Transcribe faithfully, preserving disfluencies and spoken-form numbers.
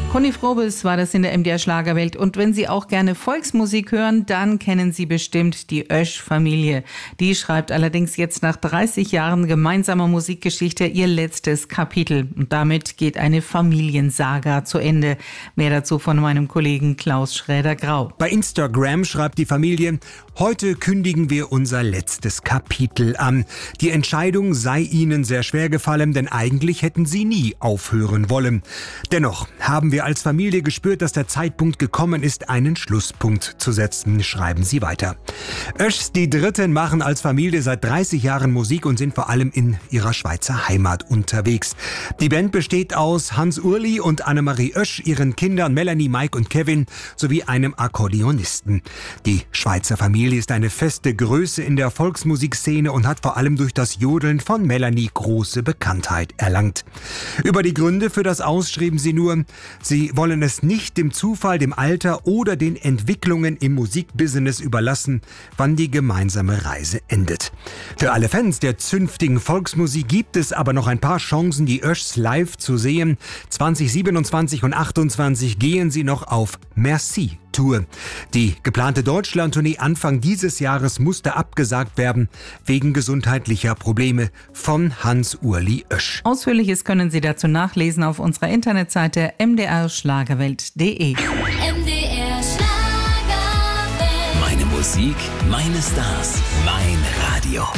Conny Frobes war das in der M D R Schlagerwelt. Und wenn Sie auch gerne Volksmusik hören, dann kennen Sie bestimmt die Oesch-Familie. Die schreibt allerdings jetzt nach dreißig Jahren gemeinsamer Musikgeschichte ihr letztes Kapitel. Und damit geht eine Familiensaga zu Ende. Mehr dazu von meinem Kollegen Klaus Schräder-Grau. Bei Instagram schreibt die Familie: Heute kündigen wir unser letztes Kapitel an. Die Entscheidung sei ihnen sehr schwer gefallen, denn eigentlich hätten sie nie aufhören wollen. Dennoch haben wir als Familie gespürt, dass der Zeitpunkt gekommen ist, einen Schlusspunkt zu setzen, schreiben sie weiter. Oeschs, die Dritten, machen als Familie seit dreißig Jahren Musik und sind vor allem in ihrer Schweizer Heimat unterwegs. Die Band besteht aus Hans Urli und Annemarie Oesch, ihren Kindern Melanie, Mike und Kevin sowie einem Akkordeonisten. Die Schweizer Familie ist eine feste Größe in der Volksmusikszene und hat vor allem durch das Jodeln von Melanie große Bekanntheit erlangt. Über die Gründe für das Aus schrieben sie nur: Sie wollen es nicht dem Zufall, dem Alter oder den Entwicklungen im Musikbusiness überlassen, wann die gemeinsame Reise endet. Für alle Fans der zünftigen Volksmusik gibt es aber noch ein paar Chancen, die Oeschs live zu sehen. zwanzig siebenundzwanzig und achtundzwanzig gehen sie noch auf Merci Tour. Die geplante Deutschland-Tournee Anfang dieses Jahres musste abgesagt werden, wegen gesundheitlicher Probleme von Hans-Urli Oesch. Ausführliches können Sie dazu nachlesen auf unserer Internetseite m d r schlagerwelt punkt d e. M D R Schlagerwelt. Meine Musik, meine Stars, mein Radio.